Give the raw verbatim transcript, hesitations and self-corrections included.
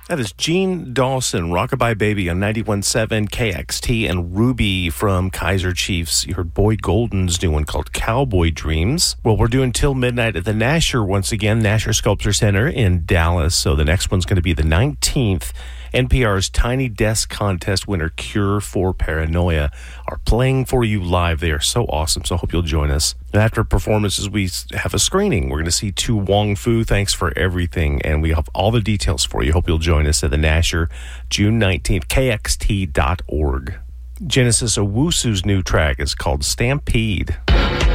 That is Gene Dawson, Rockabye Baby on ninety-one point seven K X T, and Ruby from Kaiser Chiefs. You heard Boyd Golden's new one called Cowboy Dreams. Well, we're doing Till Midnight at the Nasher once again, Nasher Sculpture Center in Dallas. So the next one's going to be the nineteenth. N P R's Tiny Desk Contest winner, Cure for Paranoia, are playing for you live. They are so awesome, so I hope you'll join us. And after performances, we have a screening. We're going to see Tu Wong Fu, Thanks for Everything, and we have all the details for you. Hope you'll join us at the Nasher, June nineteenth, K X T dot org. Genesis Owusu's new track is called Stampede.